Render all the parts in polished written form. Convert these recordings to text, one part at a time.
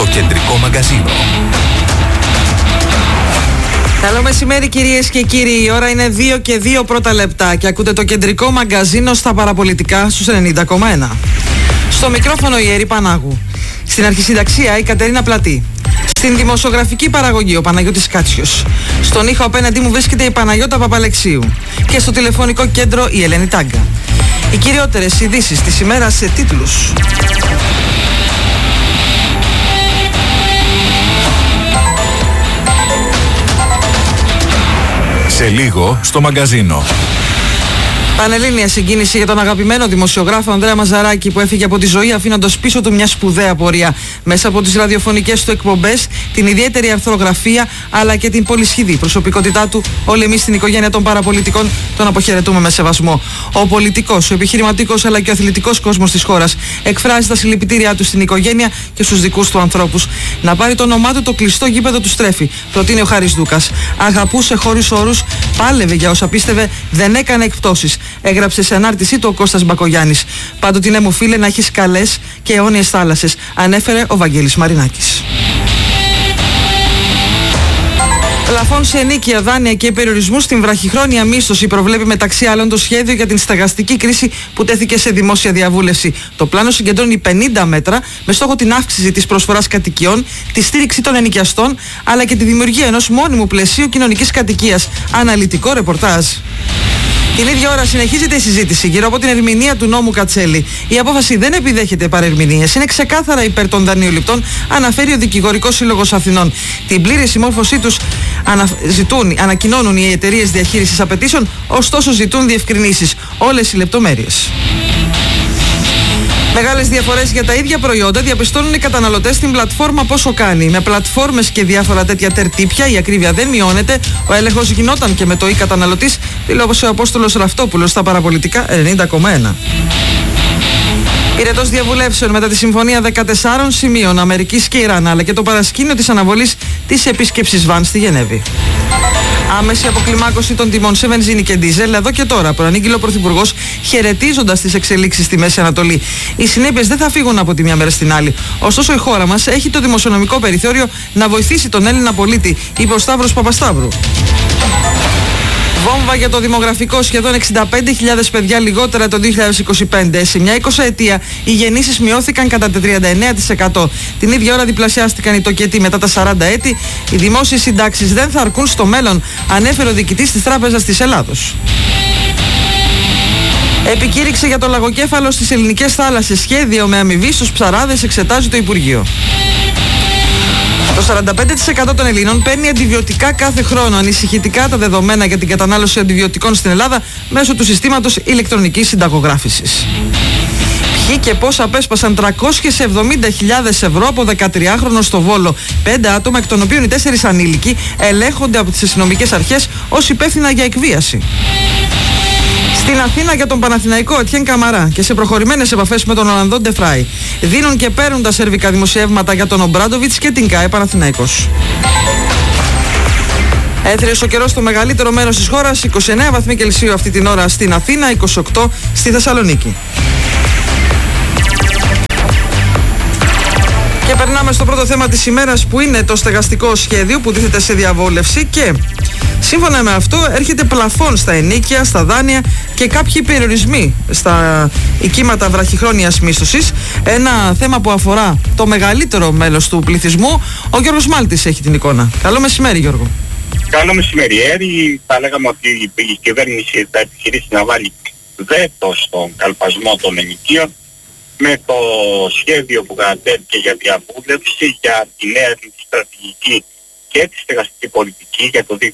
Κεντρικό Μαγκαζίνο. Καλό μεσημέρι κυρίες και κύριοι, η ώρα είναι 2 και 2 πρώτα λεπτά και ακούτε το Κεντρικό Μαγκαζίνο στα παραπολιτικά στους 90,1. Στο μικρόφωνο η Ερή Πανάγου. Στην αρχισυνταξία η Κατερίνα Πλατή. Στην δημοσιογραφική παραγωγή ο Παναγιώτης Κάτσιος. Στον ήχο απέναντί μου βρίσκεται η Παναγιώτα Παπαλεξίου. Και στο τηλεφωνικό κέντρο η Ελένη Τάγκα. Οι κυριότερες ειδήσεις της ημέρας σε τίτλους. Σε λίγο στο μαγκαζίνο. Πανελλήνια συγκίνηση για τον αγαπημένο δημοσιογράφο Ανδρέα Μαζαράκη, που έφυγε από τη ζωή αφήνοντας πίσω του μια σπουδαία πορεία μέσα από τις ραδιοφωνικές του εκπομπές, την ιδιαίτερη αρθρογραφία αλλά και την πολυσχηδή προσωπικότητά του. Όλοι εμείς στην οικογένεια των παραπολιτικών τον αποχαιρετούμε με σεβασμό. Ο πολιτικός, ο επιχειρηματικός αλλά και ο αθλητικός κόσμος της χώρας εκφράζει τα συλληπιτήριά του στην οικογένεια και στους δικούς του ανθρώπους. Να πάρει το όνομά του το κλειστό γήπεδο του Στρέφη, προτείνει ο Χάρης Δούκας. Αγαπούσε χωρίς όρους, πάλευε για όσα πίστευε, δεν έκανε εκπτώσεις. Έγραψε σε ανάρτησή του ο Κώστας Μπακογιάννης. Πάντοτε είναι μου φίλε να έχεις καλές και αιώνιες θάλασσες, ανέφερε ο Βαγγέλης Μαρινάκης. Πλαφών σε ενοίκια, δάνεια και περιορισμού στην βραχυχρόνια μίσθωση προβλέπει μεταξύ άλλων το σχέδιο για την στεγαστική κρίση που τέθηκε σε δημόσια διαβούλευση. Το πλάνο συγκεντρώνει 50 μέτρα με στόχο την αύξηση της προσφοράς κατοικιών, τη στήριξη των ενοικιαστών αλλά και τη δημιουργία ενός μόνιμου πλαισίου κοινωνικής κατοικίας. Αναλυτικό ρεπορτάζ. Την ίδια ώρα συνεχίζεται η συζήτηση γύρω από την ερμηνεία του νόμου Κατσέλη. Η απόφαση δεν επιδέχεται παρερμηνίες. Είναι ξεκάθαρα υπέρ των δανειοληπτών, αναφέρει ο Δικηγορικός Σύλλογος Αθηνών. Την πλήρη συμμόρφωσή τους ανακοινώνουν οι εταιρείες διαχείρισης απαιτήσεων, ωστόσο ζητούν διευκρινήσεις. Όλες οι λεπτομέρειες. Μεγάλες διαφορές για τα ίδια προϊόντα διαπιστώνουν οι καταναλωτές στην πλατφόρμα Πόσο Κάνει. Με πλατφόρμες και διάφορα τέτοια τερτύπια η ακρίβεια δεν μειώνεται. Ο έλεγχος γινόταν και με το καταναλωτής, δηλώσε ο Απόστολος Ραφτόπουλος στα παραπολιτικά 90,1. Πυρετός διαβουλεύσεων μετά τη συμφωνία 14 σημείων Αμερικής και Ιράν, αλλά και το παρασκήνιο της αναβολής της επίσκεψης Βαν στη Γενέβη. Άμεση αποκλιμάκωση των τιμών σε βενζίνη και ντίζελ εδώ και τώρα, προανήγγειλε ο Πρωθυπουργός, χαιρετίζοντας τις εξελίξεις στη Μέση Ανατολή. Οι συνέπειες δεν θα φύγουν από τη μια μέρα στην άλλη. Ωστόσο, η χώρα μας έχει το δημοσιονομικό περιθώριο να βοηθήσει τον Έλληνα πολίτη, είπε ο Σταύρος Παπασταύρου. Βόμβα για το δημογραφικό, σχεδόν 65.000 παιδιά λιγότερα το 2025. Σε μια 20ετία οι γεννήσεις μειώθηκαν κατά 39%. Την ίδια ώρα διπλασιάστηκαν οι τοκετοί μετά τα 40 έτη. Οι δημόσιες συντάξεις δεν θα αρκούν στο μέλλον, ανέφερε ο διοικητής της Τράπεζας της Ελλάδος. Επικήρυξε για το λαγοκέφαλο στις ελληνικές θάλασσες. Σχέδιο με αμοιβή στους ψαράδες εξετάζει το Υπουργείο. Το 45% των Ελλήνων παίρνει αντιβιωτικά κάθε χρόνο. Ανησυχητικά τα δεδομένα για την κατανάλωση αντιβιωτικών στην Ελλάδα μέσω του συστήματος ηλεκτρονικής συνταγογράφησης. Ποιοι και πώς απέσπασαν 370.000 ευρώ από 13χρονο στο Βόλο. 5 άτομα, εκ των οποίων οι 4 ανήλικοι, ελέγχονται από τις αστυνομικές αρχές ως υπεύθυνα για εκβίαση. Στην Αθήνα για τον Παναθηναϊκό Ετιέν Καμαρά και σε προχωρημένες επαφές με τον Ολλανδό Ντεφράι. Δίνουν και παίρνουν τα σερβικά δημοσιεύματα για τον Ομπράντοβιτς και την ΚΑΕ Παναθηναϊκός. Έθριος ο καιρός στο μεγαλύτερο μέρος της χώρας, 29 βαθμοί Κελσίου αυτή την ώρα στην Αθήνα, 28 στη Θεσσαλονίκη. Και περνάμε στο πρώτο θέμα της ημέρας, που είναι το στεγαστικό σχέδιο που τίθεται σε διαβούλευση και σύμφωνα με αυτό έρχεται πλαφόν στα ενοίκια, στα δάνεια και κάποιοι περιορισμοί στα οικίματα βραχυχρόνιας μίσθωσης. Ένα θέμα που αφορά το μεγαλύτερο μέλος του πληθυσμού. Ο Γιώργος Μάλτης έχει την εικόνα. Καλό μεσημέρι, Γιώργο. Καλό μεσημέρι, Έρη. Θα λέγαμε ότι η κυβέρνηση θα επιχειρήσει να βάλει βέτο στον καλπασμό των ενοικίων με το σχέδιο που κατατέθηκε για διαβούλευση για τη νέα στρατηγική και τη στεγαστική πολιτική για το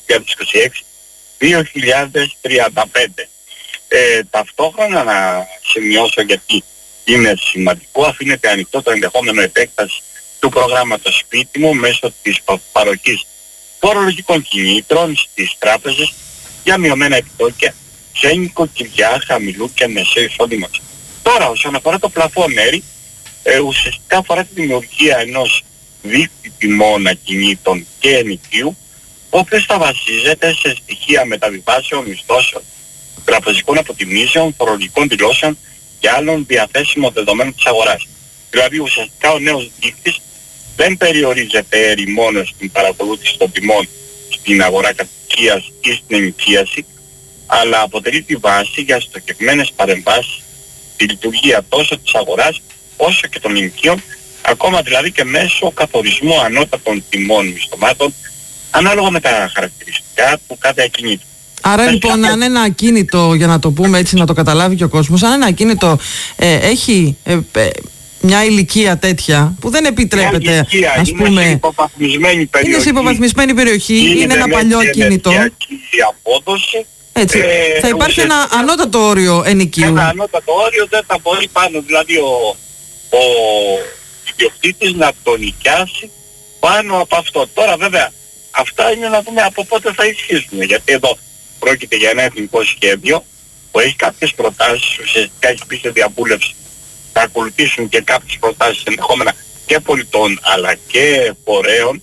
2026-2035. Ταυτόχρονα να σημειώσω, γιατί είναι σημαντικό, αφήνεται ανοιχτό το ενδεχόμενο επέκταση του προγράμματος Σπίτι μου μέσω της παροχής φορολογικών κινήτρων στις τράπεζες για μειωμένα επιτόκια σε νοικοκυριά χαμηλού και μεσαίου εισόδηματος. Τώρα, όσον αφορά το πλαφόν, Έρη, ουσιαστικά αφορά τη δημιουργία ενός δείκτη τιμών ακινήτων και ενοικίου, ο οποίος θα βασίζεται σε στοιχεία μεταβιβάσεων, μισθώσεων, τραπεζικών αποτιμήσεων, φορολογικών δηλώσεων και άλλων διαθέσιμων δεδομένων της αγοράς. Δηλαδή, ουσιαστικά ο νέος δείκτης δεν περιορίζεται μόνο στην παρακολούθηση των τιμών στην αγορά κατοικίας ή στην ενοικίαση, αλλά αποτελεί τη βάση για στοχευμένες παρεμβάσεις στη λειτουργία τόσο της αγοράς όσο και των ενοικίων, ακόμα δηλαδή και μέσω καθορισμού ανώτατων τιμών μισθωμάτων ανάλογα με τα χαρακτηριστικά του κάθε ακινήτου. Άρα λοιπόν αν ένα ακίνητο, για να το πούμε έτσι να το καταλάβει και ο κόσμος, αν ένα ακίνητο έχει μια ηλικία τέτοια που δεν επιτρέπεται, ας πούμε, είναι σε υποβαθμισμένη περιοχή, είναι σε υποβαθμισμένη περιοχή, είναι ένα παλιό ακίνητο, απόδοση, έτσι, θα υπάρχει ένα ανώτατο όριο ενοικίου. Ένα ανώτατο όριο δεν θα μπορεί πάνω, δηλαδή ο ιδιοκτήτης να το νοικιάσει πάνω από αυτό. Τώρα βέβαια αυτά είναι να δούμε από πότε θα ισχύσουν, γιατί εδώ πρόκειται για ένα εθνικό σχέδιο που έχει κάποιες προτάσεις, ουσιαστικά έχει πει σε διαβούλευση, θα ακολουθήσουν και κάποιες προτάσεις ενδεχόμενα και πολιτών αλλά και φορέων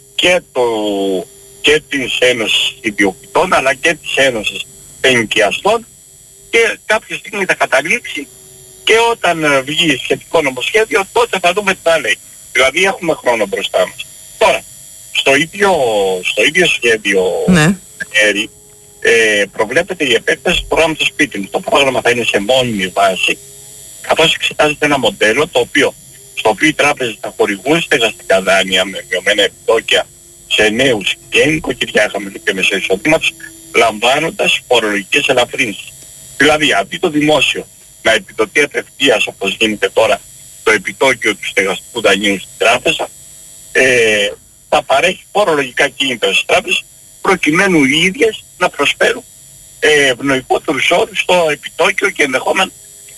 και της Ένωσης Ιδιοκτητών αλλά και της Ένωσης Ενοικιαστών, και κάποια στιγμή θα καταλήξει, και όταν βγει σχετικό νομοσχέδιο τότε θα δούμε τι θα λέει. Δηλαδή έχουμε χρόνο μπροστά μας. Τώρα, στο ίδιο σχέδιο προβλέπεται η επέκταση του προγράμματος σπίτι μου. Το πρόγραμμα θα είναι σε μόνιμη βάση, καθώς εξετάζεται ένα μοντέλο στο οποίο οι τράπεζες θα χορηγούν στεγαστικά δάνεια με μειωμένα επιτόκια σε νέους και νοικοκυριά χαμηλού και μεσαίου εισοδήματος, λαμβάνοντας φορολογικές ελαφρύνσεις. Δηλαδή, αντί το δημόσιο να επιδοτεί απευθείας όπως γίνεται τώρα το επιτόκιο του στεγαστικού δανείου στην τράπεζα, θα παρέχει φορολογικά κίνητρα στις τράπεζες προκειμένου οι ίδιες να προσφέρουν ευνοϊκότερους όρους στο επιτόκιο και ενδεχόμενα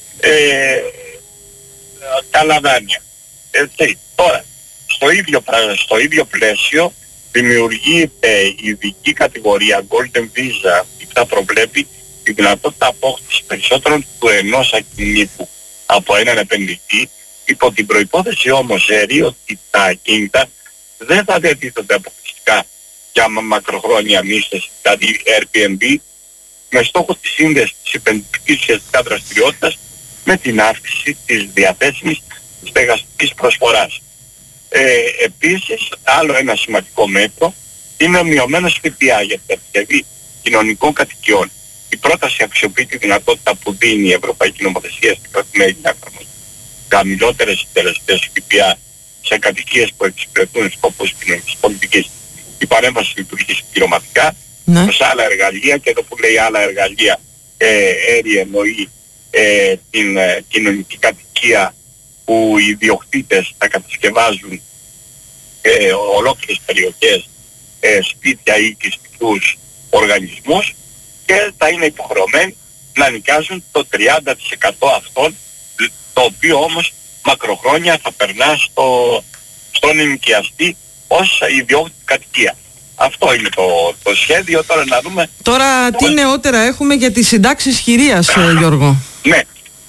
καλά δάνεια. Έτσι. Τώρα, στο ίδιο πλαίσιο δημιουργείται ειδική κατηγορία Golden Visa, που θα προβλέπει τη δυνατότητα απόκτησης περισσότερων του ενός ακινήτου από έναν επενδυτή, υπό την προϋπόθεση όμως ότι τα ακίνητα δεν θα διατίθενται αποκλειστικά για μακροχρόνια μίσθωση, δηλαδή Airbnb, με στόχο τη σύνδεση της επενδυτικής ουσιαστικά δραστηριότητας με την αύξηση της διαθέσιμης στεγαστικής προσφοράς. Επίσης, άλλο ένα σημαντικό μέτρο είναι ο μειωμένος ΦΠΑ για την επισκευή κοινωνικών κατοικιών. Η πρόταση αξιοποιεί τη δυνατότητα που δίνει η Ευρωπαϊκή Νομοθεσία στην κρατημένη να εφαρμόσει χαμηλότερες συντελεστές ΦΠΑ σε κατοικίες που εξυπηρετούν σκοπούς κοινωνικής πολιτικής. Η παρέμβαση λειτουργεί συμπληρωματικά σε άλλα εργαλεία, και εδώ που λέει άλλα εργαλεία εννοεί την κοινωνική κατοικία που οι ιδιοκτήτες θα κατασκευάζουν ολόκληρες περιοχές, σπίτια ή οικιστικούς οργανισμούς, και θα είναι υποχρεωμένοι να νοικιάζουν το 30% αυτών, το οποίο όμως μακροχρόνια θα περνά στον ενοικιαστή ως ιδιόκτητη κατοικία. Αυτό είναι το σχέδιο. Τώρα να δούμε... Τώρα τι νεότερα έχουμε για τις συντάξεις χειρίας, Γιώργο? Ναι.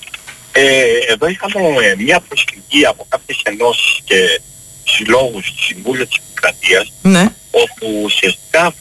Εδώ είχαμε μια προσφυγή από κάποιες ενώσεις και συλλόγους του Συμβούλου της Επικρατείας, όπου ουσιαστικά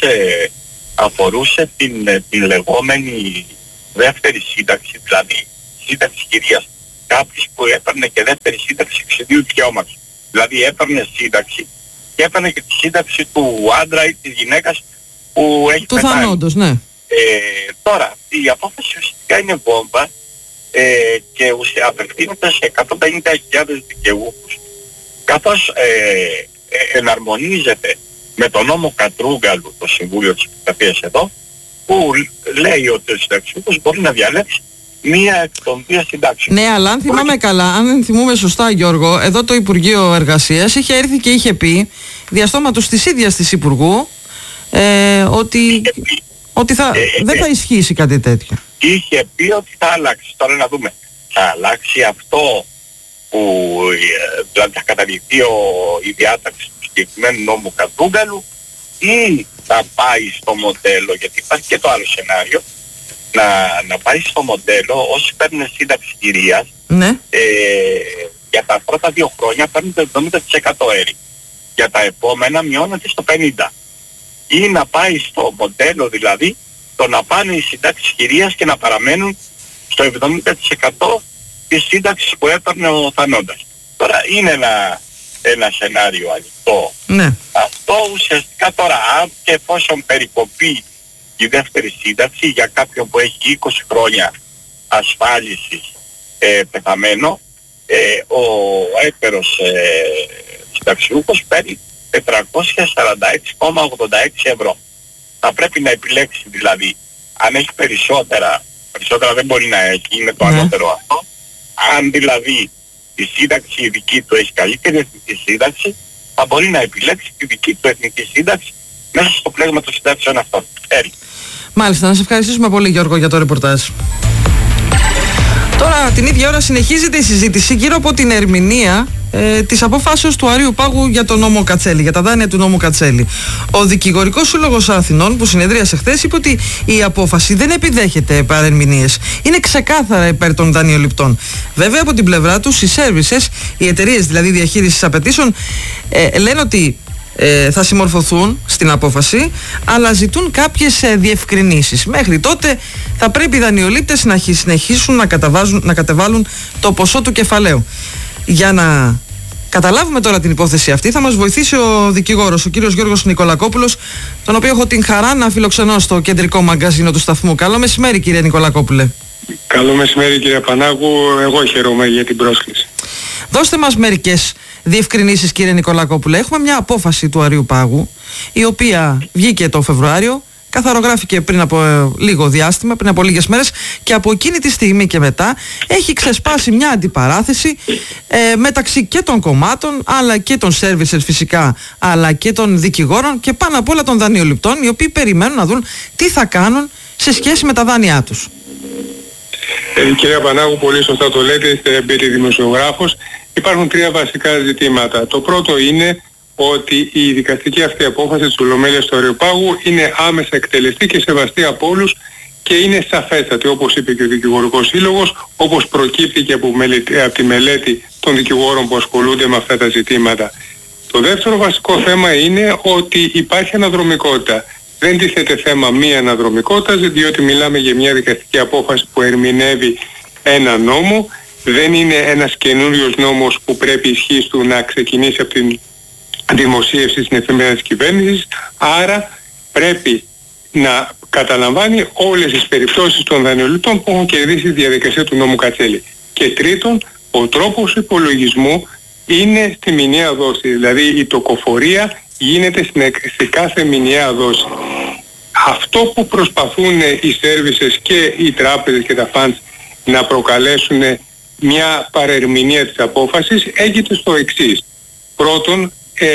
αφορούσε την λεγόμενη δεύτερη σύνταξη, δηλαδή σύνταξη χειρίας. Κάποιος που έπαιρνε και δεύτερη σύνταξη εξαιτίου δικαιώματος. Δηλαδή έπαιρνε σύνταξη και έπαιρνε και τη σύνταξη του άντρα ή της γυναίκας που έχει του πεθάνει. Θανόντος, ναι. Τώρα, η απόφαση ουσιαστικά είναι βόμβα και απευθύνεται σε 150.000 δικαιούχους, καθώς εναρμονίζεται με τον νόμο Κατρούγκαλου, το Συμβούλιο της Επικρατείας εδώ, που λέει ότι ο συνταξιούχος μπορεί να διαλέξει μία εκ των δύο συντάξεων. Ναι, αλλά αν θυμάμαι καλά, αν θυμούμε σωστά, Γιώργο, εδώ το Υπουργείο Εργασίας είχε έρθει και είχε πει διαστόματος της ίδιας της Υπουργού ότι δεν θα ισχύσει κάτι τέτοιο. Είχε πει ότι θα αλλάξει. Τώρα να δούμε. Θα αλλάξει αυτό που δηλαδή θα καταργηθεί η διάταξη του συγκεκριμένου νόμου Κατρούγκαλου, ή θα πάει στο μοντέλο, γιατί υπάρχει και το άλλο σενάριο, να πάει στο μοντέλο όσοι παίρνουν σύνταξη χειρίας, για τα πρώτα 2 χρόνια παίρνουν το 70% έρη. Για τα επόμενα μειώνεται στο 50%. Ή να πάει στο μοντέλο δηλαδή το να πάνε οι συντάξεις χειρίας και να παραμένουν στο 70% της σύνταξης που έπαιρνε ο Θανόντας. Τώρα είναι ένα σενάριο ανοιχτό. Ναι. Αυτό ουσιαστικά τώρα, αν και εφόσον περικοπεί η δεύτερη σύνταξη για κάποιον που έχει 20 χρόνια ασφάλισης πεθαμένο, ο έτερος συνταξιούχος παίρνει 446,86 ευρώ. Θα πρέπει να επιλέξει δηλαδή, αν έχει περισσότερα δεν μπορεί να έχει, είναι το ανώτερο αυτό. Αν δηλαδή η σύνταξη η δική του έχει καλύτερη εθνική σύνταξη, θα μπορεί να επιλέξει τη δική του εθνική σύνταξη μέσα στο πλαίσιο των συντάξεων αυτών. Μάλιστα, να σε ευχαριστήσουμε πολύ, Γιώργο, για το ρεπορτάζ. Τώρα την ίδια ώρα συνεχίζεται η συζήτηση γύρω από την ερμηνεία της αποφάσεως του Αρείου Πάγου για τον νόμο Κατσέλη, για τα δάνεια του νόμου Κατσέλη. Ο Δικηγορικός Σύλλογος Αθηνών, που συνεδρίασε χθες, είπε ότι η απόφαση δεν επιδέχεται παρερμηνίες. Είναι ξεκάθαρα υπέρ των δανειοληπτών. Βέβαια, από την πλευρά τους, οι services, οι εταιρείες δηλαδή διαχείρισης απαιτήσεων, λένε ότι θα συμμορφωθούν στην απόφαση, αλλά ζητούν κάποιες διευκρινήσεις. Μέχρι τότε θα πρέπει οι δανειολήπτες να συνεχίσουν να κατεβάλουν το ποσό του κεφαλαίου. Για να καταλάβουμε τώρα την υπόθεση αυτή, θα μας βοηθήσει ο δικηγόρος, ο κύριος Γιώργος Νικολακόπουλος, τον οποίο έχω την χαρά να φιλοξενώ στο κεντρικό μαγκαζίνο του σταθμού. Καλό μεσημέρι, κύριε Νικολακόπουλε. Καλό μεσημέρι, κύριε Πανάγου. Εγώ χαίρομαι για την πρόσκληση. Δώστε μας μερικές διευκρινήσεις, κύριε Νικολακόπουλε. Έχουμε μια απόφαση του Αρείου Πάγου, η οποία βγήκε το Φεβρουάριο, καθαρογράφηκε πριν από λίγο διάστημα, πριν από λίγες μέρες, και από εκείνη τη στιγμή και μετά έχει ξεσπάσει μια αντιπαράθεση μεταξύ και των κομμάτων, αλλά και των services φυσικά, αλλά και των δικηγόρων και πάνω απ' όλα των δανειοληπτών, οι οποίοι περιμένουν να δουν τι θα κάνουν σε σχέση με τα δάνειά τους. Κύριε Πανάγου, πολύ σωστά το λέτε, είστε εμπειρή δημοσιογράφος. Υπάρχουν τρία βασικά ζητήματα. Το πρώτο είναι ότι η δικαστική αυτή απόφαση της Ολομέλειας του Αρείου Πάγου είναι άμεσα εκτελεστή και σεβαστή από όλους και είναι σαφέστατη, όπως είπε και ο Δικηγορικός Σύλλογος, όπως προκύπτει και από τη μελέτη των δικηγόρων που ασχολούνται με αυτά τα ζητήματα. Το δεύτερο βασικό θέμα είναι ότι υπάρχει αναδρομικότητα. Δεν τίθεται θέμα μη αναδρομικότητας, διότι μιλάμε για μια δικαστική απόφαση που ερμηνεύει ένα νόμο. Δεν είναι ένας καινούριος νόμος που πρέπει η ισχύς του να ξεκινήσει από την δημοσίευση στην εφημερίδα της κυβέρνησης, άρα πρέπει να καταλαμβάνει όλες τις περιπτώσεις των δανειοληπτών που έχουν κερδίσει τη διαδικασία του νόμου Κατσέλη. Και τρίτον, ο τρόπος υπολογισμού είναι στη μηνιαία δόση, δηλαδή η τοκοφορία γίνεται στη κάθε μηνιαία δόση. Αυτό που προσπαθούν οι services και οι τράπεζες και τα funds να προκαλέσουν μια παρερμηνία της απόφασης έγινε στο εξής. Πρώτον,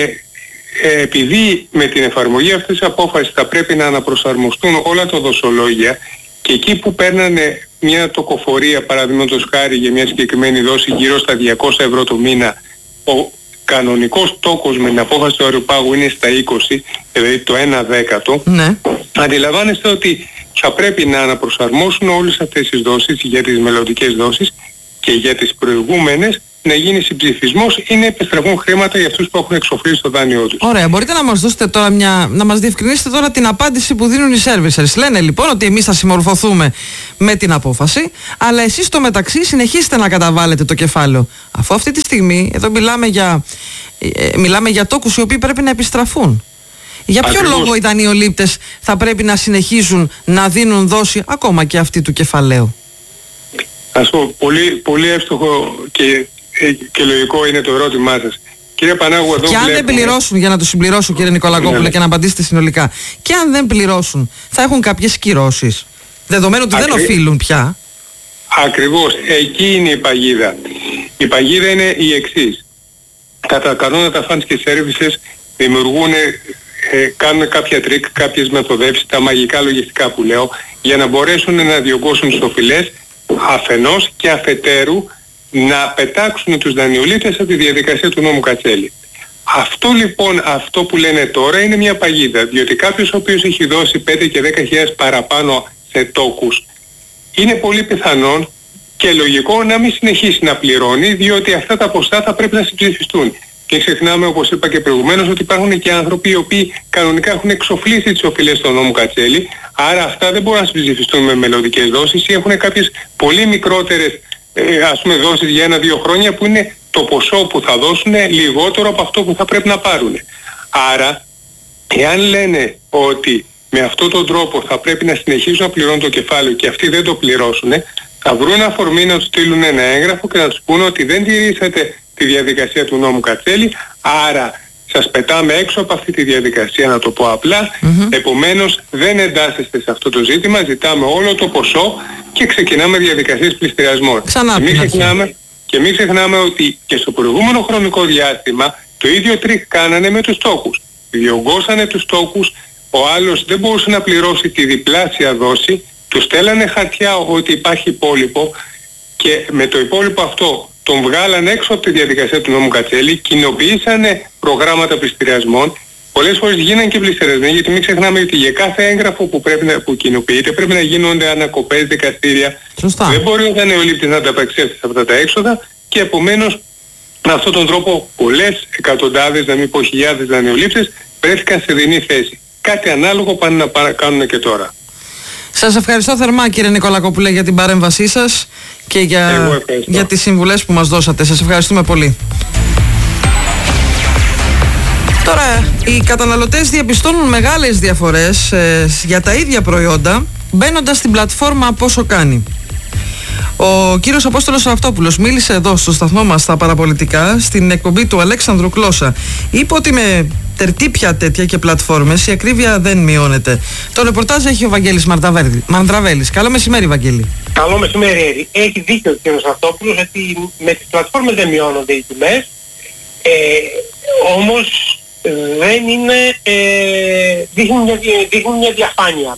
επειδή με την εφαρμογή αυτής της απόφασης θα πρέπει να αναπροσαρμοστούν όλα τα δοσολόγια και εκεί που παίρνανε μια τοκοφορία, παραδείγματος χάρη, για μια συγκεκριμένη δόση γύρω στα 200 ευρώ το μήνα, ο κανονικός τόκος με την απόφαση του Αρείου Πάγου είναι στα 20, δηλαδή το 1/10. Ναι. Αντιλαμβάνεστε ότι θα πρέπει να αναπροσαρμόσουν όλες αυτές τις δόσεις για τις μελλοντικές δόσεις και για τις προηγούμενες να γίνει συμψηφισμός ή να επιστρέφουν χρήματα για αυτούς που έχουν εξοφλήσει το δάνειό τους. Ωραία, μπορείτε να μας δώσετε τώρα να μας διευκρινίσετε τώρα την απάντηση που δίνουν οι servicers. Λένε λοιπόν ότι εμείς θα συμμορφωθούμε με την απόφαση, αλλά εσείς στο μεταξύ συνεχίστε να καταβάλλετε το κεφάλαιο. Αφού αυτή τη στιγμή εδώ μιλάμε για τόκους οι οποίοι πρέπει να επιστραφούν. Για ποιο λόγο οι δανειολήπτες θα πρέπει να συνεχίζουν να δίνουν δόση ακόμα και αυτή του κεφαλαίου? Ας πω, πολύ εύστοχο και λογικό είναι το ερώτημά σας. Κύριε Πανάγου, εδώ και αν δεν πληρώσουν, για να το συμπληρώσω κύριε Νικολακόπουλε, και να απαντήσετε συνολικά, και αν δεν πληρώσουν, θα έχουν κάποιες κυρώσεις, δεδομένου ότι δεν οφείλουν πια? Ακριβώς, εκεί είναι η παγίδα. Η παγίδα είναι η εξής. Κατά κανόνα τα funds και services κάνουν κάποια τρίκ, κάποιες μεθοδεύσεις, τα μαγικά λογιστικά που λέω, για να μπορέσουν να διωγγώσουν τις οφειλές αφενός και αφετέρου να πετάξουν τους δανειολήπτες από τη διαδικασία του νόμου Κατσέλη. Αυτό λοιπόν, αυτό που λένε τώρα είναι μια παγίδα, διότι κάποιος ο οποίος έχει δώσει 5 και 10.000 παραπάνω σε τόκους, είναι πολύ πιθανόν και λογικό να μην συνεχίσει να πληρώνει, διότι αυτά τα ποσά θα πρέπει να συμψηφιστούν. Και ξεχνάμε, όπως είπα και προηγουμένως, ότι υπάρχουν και άνθρωποι οι οποίοι κανονικά έχουν εξοφλήσει τις οφειλές στον νόμο Κατσέλη, άρα αυτά δεν μπορούν να συμψηφιστούν με μελλοντικές δόσεις ή έχουν κάποιες πολύ μικρότερες δόσεις για 1-2 χρόνια που είναι το ποσό που θα δώσουν λιγότερο από αυτό που θα πρέπει να πάρουν. Άρα, εάν λένε ότι με αυτόν τον τρόπο θα πρέπει να συνεχίσουν να πληρώνουν το κεφάλαιο και αυτοί δεν το πληρώσουν, θα βρουν αφορμή να τους στείλουν ένα έγγραφο και να τους πούνε ότι δεν τηρήσατε τη διαδικασία του νόμου Κατσέλη, άρα σας πετάμε έξω από αυτή τη διαδικασία, να το πω απλά. Επομένως δεν εντάσσεστε σε αυτό το ζήτημα, ζητάμε όλο το ποσό και ξεκινάμε διαδικασίες πληστηριασμών. Και μην ξεχνάμε ότι και στο προηγούμενο χρονικό διάστημα το ίδιο τρίκ κάνανε με τους τόκους. Διωγγώσανε τους τόκους, ο άλλος δεν μπορούσε να πληρώσει τη διπλάσια δόση, του στέλνανε χαρτιά ότι υπάρχει υπόλοιπο και με το υπόλοιπο αυτό τον βγάλαν έξω από τη διαδικασία του νόμου Κατσέλη, κοινοποιήσανε προγράμματα πληστηριασμών, πολλές φορές γίνανε και πληστηριασμοί, γιατί μην ξεχνάμε ότι για κάθε έγγραφο που κοινοποιείται πρέπει να γίνονται ανακοπές, δικαστήρια. Σωστά. Δεν μπορεί ο δανειολήπτης να ανταπεξέλθει σε αυτά τα έξοδα και επομένως με αυτόν τον τρόπο πολλές εκατοντάδες, να μην πω χιλιάδες δανειολήπτες βρέθηκαν σε δινή θέση. Κάτι ανάλογο πάνε να κάνουν και τώρα. Σας ευχαριστώ θερμά κύριε Νικολακόπουλε για την παρέμβασή σας και για τις συμβουλές που μας δώσατε. Σας ευχαριστούμε πολύ. Τώρα, οι καταναλωτές διαπιστώνουν μεγάλες διαφορές για τα ίδια προϊόντα μπαίνοντας στην πλατφόρμα Πόσο Κάνει. Ο κύριος Απόστολος Αυτόπουλος μίλησε εδώ στο σταθμό μας στα παραπολιτικά, στην εκπομπή του Αλέξανδρου Κλώσσα. Είπε ότι με τερτύπια τέτοια και πλατφόρμες η ακρίβεια δεν μειώνεται. Το ρεπορτάζ έχει ο Βαγγέλης Μανδραβέλης. Καλό μεσημέρι, Βαγγέλη. Καλό μεσημέρι. Έχει δίκιο ο κύριος Αυτόπουλος ότι με τις πλατφόρμες δεν μειώνονται οι τιμές. Όμως δεν είναι, δείχνουν μια διαφάνεια.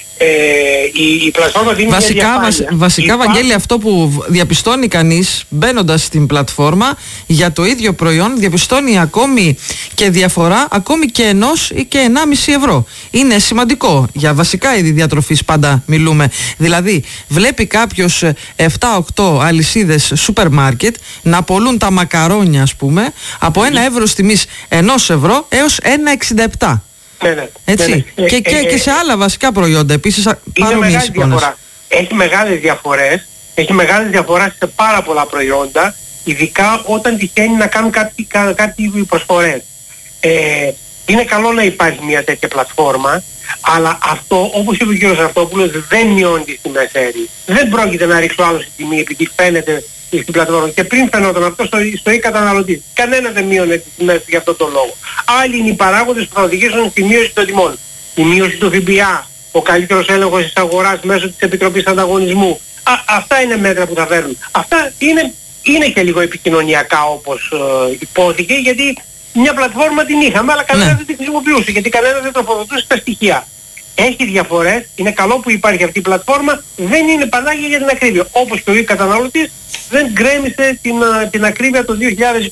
Η πλατφόρμα δίνει βασικά Βαγγέλη, αυτό που διαπιστώνει κανείς μπαίνοντας στην πλατφόρμα για το ίδιο προϊόν, διαπιστώνει ακόμη και διαφορά ακόμη και 1 ή και 1,5 ευρώ. Είναι σημαντικό. Για βασικά είδη διατροφής πάντα μιλούμε. Δηλαδή βλέπει κάποιος 7-8 αλυσίδες σούπερ μάρκετ να πωλούν τα μακαρόνια, ας πούμε, από 1 ευρώ τιμής 1 ευρώ έως 1,67. Έτσι. Και σε άλλα βασικά προϊόντα επίσης παρόμοιες εικόνες. Έχει μεγάλες διαφορές σε πάρα πολλά προϊόντα, ειδικά όταν τυχαίνει να κάνουν κάτι προσφορές. Είναι καλό να υπάρχει μια τέτοια πλατφόρμα, αλλά αυτό, όπως είπε ο κ. Αυτόπουλος, δεν μειώνει τις τιμές αέρι. Δεν πρόκειται να ρίξω άλλο στη τιμή επειδή φαίνεται στην πλατφόρμα. Και πριν φαινόταν αυτό στο καταναλωτή. Κανένα δεν μείωνε τις τιμές για αυτόν τον λόγο. Άλλοι είναι οι παράγοντες που θα οδηγήσουν στη μείωση των τιμών. Η μείωση του ΦΠΑ, ο καλύτερος έλεγχος της αγοράς μέσω της Επιτροπής Ανταγωνισμού. Αυτά είναι μέτρα που θα φέρουν. Αυτά είναι και λίγο επικοινωνιακά όπως υπόθηκε, γιατί μια πλατφόρμα την είχαμε, αλλά κανένας δεν την χρησιμοποιούσε, γιατί κανένας δεν τροφοδοτούσε τα στοιχεία. Έχει διαφορές, είναι καλό που υπάρχει αυτή η πλατφόρμα, δεν είναι πανάκια για την ακρίβεια. Όπως και ο καταναλωτής δεν γκρέμισε την ακρίβεια το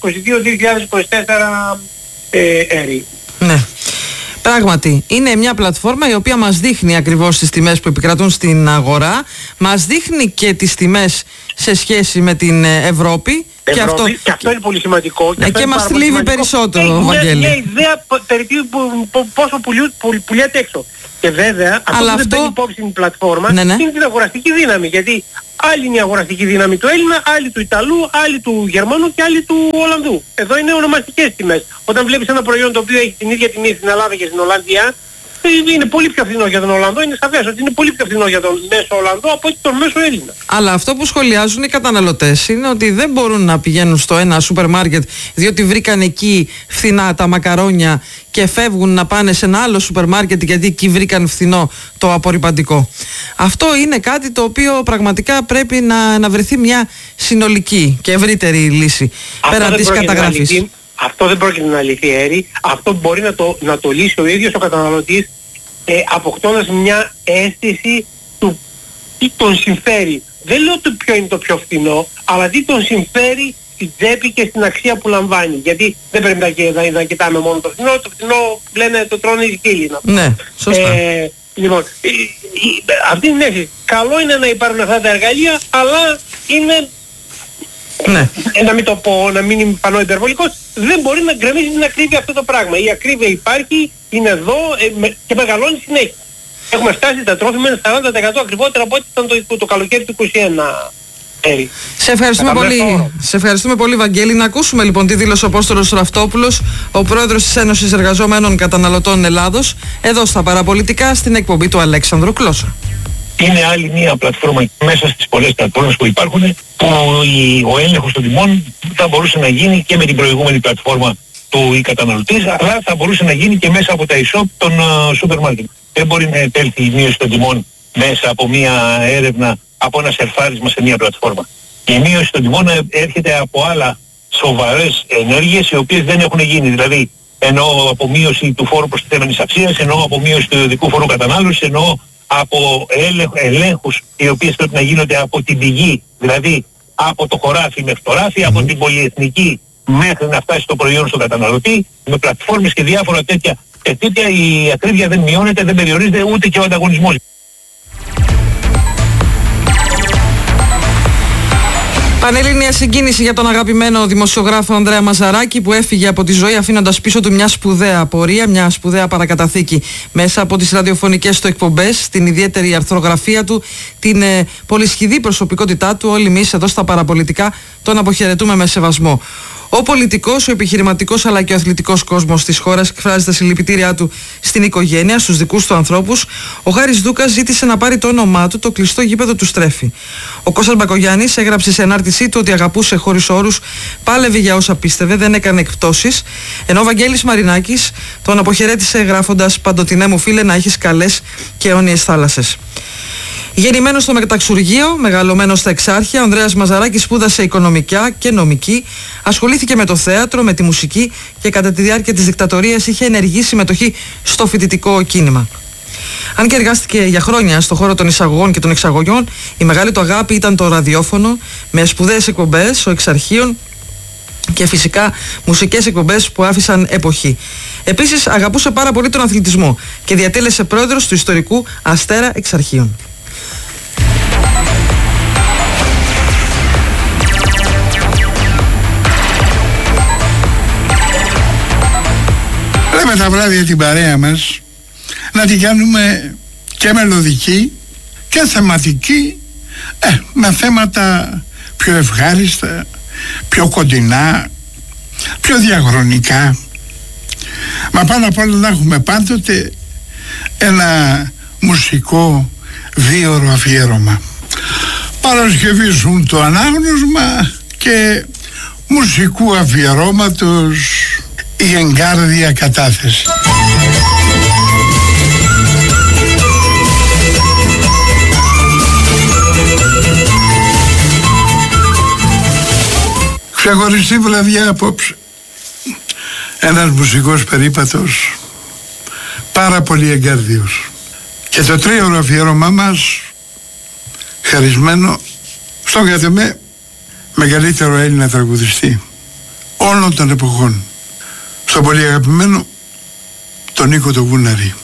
2022-2024 έρη. Ναι. Πράγματι, είναι μια πλατφόρμα η οποία μας δείχνει ακριβώς τις τιμές που επικρατούν στην αγορά, μας δείχννει και τις τιμές σε σχέση με την Ευρώπη. Και αυτό είναι πολύ σημαντικό. Και μας θλίβει περισσότερο, Βαγγέλη. Μια ιδέα περί πόσο πουλιάται έξω. Και βέβαια, αυτό που δεν παίρνει υπόψη την πλατφόρμα είναι την αγοραστική δύναμη. Γιατί άλλη είναι η αγοραστική δύναμη του Έλληνα, άλλη του Ιταλού, άλλη του Γερμανού και άλλη του Ολλανδού. Εδώ είναι ονομαστικές τιμές. Όταν βλέπεις ένα προϊόν το οποίο έχει την ίδια τιμή στην Ελλάδα και στην Ολλανδία, είναι πολύ πιο φθηνό για τον Ολλανδό, είναι σαφές ότι είναι πολύ πιο φθηνό για τον μέσο Ολλανδό από ότι τον μέσο Έλληνα. Αλλά αυτό που σχολιάζουν οι καταναλωτές είναι ότι δεν μπορούν να πηγαίνουν στο ένα σούπερ μάρκετ διότι βρήκαν εκεί φθηνά τα μακαρόνια και φεύγουν να πάνε σε ένα άλλο σούπερ μάρκετ γιατί εκεί βρήκαν φθηνό το απορρυπαντικό. Αυτό είναι κάτι το οποίο πραγματικά πρέπει να βρεθεί μια συνολική και ευρύτερη λύση πέραν της καταγραφής. Αυτό δεν πρόκειται να λυθεί, Έρη. Αυτό μπορεί να το λύσει ο ίδιος ο καταναλωτής, αποκτώντας μια αίσθηση του τι τον συμφέρει. Δεν λέω ποιο είναι το πιο φθηνό, αλλά τι τον συμφέρει στην τσέπη και στην αξία που λαμβάνει. Γιατί δεν πρέπει να κοιτάμε μόνο το φθηνό. Το φθηνό λένε το τρώνε οι σκύλοι. Ναι, σωστά. Λοιπόν, αυτή είναι η αίσθηση. Καλό είναι να υπάρχουν αυτά τα εργαλεία, αλλά είναι... Ναι. Να μην το πω, να μην φανώ υπερβολικός, δεν μπορεί να γκρεμίσει την ακρίβεια αυτό το πράγμα. Η ακρίβεια υπάρχει, είναι εδώ και μεγαλώνει συνέχεια. Έχουμε φτάσει τα τρόφιμα 40% ακριβότερα από ό,τι ήταν το καλοκαίρι του 2021. Σε ευχαριστούμε πολύ, Βαγγέλη. Να ακούσουμε λοιπόν τι δήλωσε ο Απόστολος Ραφτόπουλος, ο πρόεδρος της Ένωσης Εργαζομένων Καταναλωτών Ελλάδος, εδώ στα Παραπολιτικά, στην εκπομπή του Αλέξανδρου Κλώσσα. Είναι άλλη μια πλατφόρμα μέσα στις πολλές πλατφόρμες που υπάρχουν, που ο έλεγχος των τιμών θα μπορούσε να γίνει και με την προηγούμενη πλατφόρμα του καταναλωτής, αλλά θα μπορούσε να γίνει και μέσα από τα e-shop των σούπερ μάρκετ. Δεν μπορεί να επέλθει η μείωση των τιμών μέσα από μια έρευνα, από ένα σερφάρισμα σε μια πλατφόρμα. Η μείωση των τιμών έρχεται από άλλα σοβαρές ενέργειες οι οποίες δεν έχουν γίνει. Δηλαδή εννοώ από μείωση του φόρου προστιθέμενης αξίας, εννοώ από μείωση του ιδιωτικού φόρου κατανάλωσης, εννοώ από ελέγχους οι οποίες πρέπει να γίνονται από την πηγή, δηλαδή από το χωράφι μέχρι το ράφι, από την πολυεθνική μέχρι να φτάσει το προϊόν στον καταναλωτή, με πλατφόρμες και διάφορα τέτοια. Η ακρίβεια δεν μειώνεται, δεν περιορίζεται, ούτε και ο ανταγωνισμός. Πανελλήνια συγκίνηση για τον αγαπημένο δημοσιογράφο Ανδρέα Μαζαράκη, που έφυγε από τη ζωή αφήνοντας πίσω του μια σπουδαία πορεία, μια σπουδαία παρακαταθήκη μέσα από τις ραδιοφωνικές του εκπομπές, την ιδιαίτερη αρθρογραφία του, την πολυσχηδή προσωπικότητά του. Όλοι εμείς εδώ στα Παραπολιτικά τον αποχαιρετούμε με σεβασμό. Ο πολιτικός, ο επιχειρηματικός αλλά και ο αθλητικός κόσμος της χώρας εκφράζει τα συλληπιτήριά του στην οικογένεια, στους δικούς του ανθρώπους. Ο Χάρης Δούκας ζήτησε να πάρει το όνομά του το κλειστό γήπεδο του Στρέφη. Ο Κώστας Μπακογιάννης έγραψε σε ανάρτησή του ότι αγαπούσε χωρίς όρους, πάλευε για όσα πίστευε, δεν έκανε εκπτώσεις. Ενώ ο Βαγγέλης Μαρινάκης τον αποχαιρέτησε γράφοντας: «Παντοτινέ μου φίλε, να έχεις καλές και αιώνιες θάλασσες». Γεννημένος στο Μεταξουργείο, μεγαλωμένος στα Εξάρχεια, ο Ανδρέας Μαζαράκης σπούδασε οικονομικά και νομική, ασχολήθηκε με το θέατρο, με τη μουσική και κατά τη διάρκεια της δικτατορίας είχε ενεργή συμμετοχή στο φοιτητικό κίνημα. Αν και εργάστηκε για χρόνια στον χώρο των εισαγωγών και των εξαγωγών, η μεγάλη του αγάπη ήταν το ραδιόφωνο, με σπουδαίες εκπομπές, ο Εξαρχείων και φυσικά μουσικές εκπομπές που άφησαν εποχή. Επίσης αγαπούσε πάρα πολύ τον αθλητισμό και διατέλεσε πρόεδρος του ιστορικού Αστέρα Εξαρχείων. Λέμε τα βράδια την παρέα μας να την κάνουμε και μελωδική και θεματική, με θέματα πιο ευχάριστα, πιο κοντινά, πιο διαχρονικά. Μα πάνω απ' όλα να έχουμε πάντοτε ένα μουσικό δίωρο αφιέρωμα. Παρασκευίζουν το ανάγνωσμα και μουσικού αφιερώματος η εγκάρδια κατάθεση. Ξεχωριστή βραδιά απόψε. Ένας μουσικός περίπατος πάρα πολύ εγκάρδιος. Και το τρίωρο αφιέρωμά μας χαρισμένο στον κατ' εμέ μεγαλύτερο Έλληνα τραγουδιστή όλων των εποχών, στον πολύ αγαπημένο τον Νίκο τον Βούναρη.